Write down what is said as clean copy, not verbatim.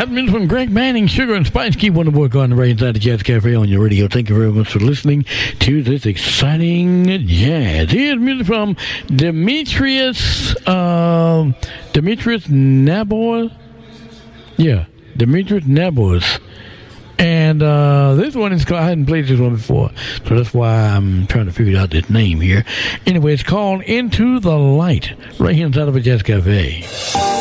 That means from Greg Manning, Sugar and Spice. Keep on the work on the right inside the Jazz Cafe on your radio. Thank you very much for listening to this exciting jazz. Here's music from Demetrius Nabor. Yeah, Demetrius Nabors. And this one is called, I hadn't played this one before, so that's why I'm trying to figure out this name here. Anyway, it's called Into the Light, right here inside of a Jazz Cafe.